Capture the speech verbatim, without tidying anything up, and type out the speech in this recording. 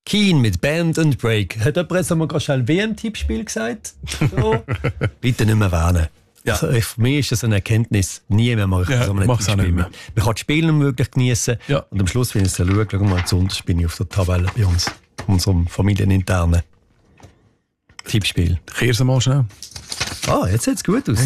Keen mit Band and Break. Hat jemand jetzt einmal schnell W M-Tippspiel gesagt? So. Bitte nicht mehr warnen. Ja. Also, für mich ist das eine Erkenntnis. Nie mehr mache ich ja, so ein Tippspiel mehr. Man kann das Spiel unmöglich genießen. Ja. Und am Schluss, wenn ich es schaue, schau mal, zuunterst bin ich auf der Tabelle bei uns. Unserem familieninternen Tippspiel. Kehr's mal schnell. Ah, jetzt sieht es gut aus.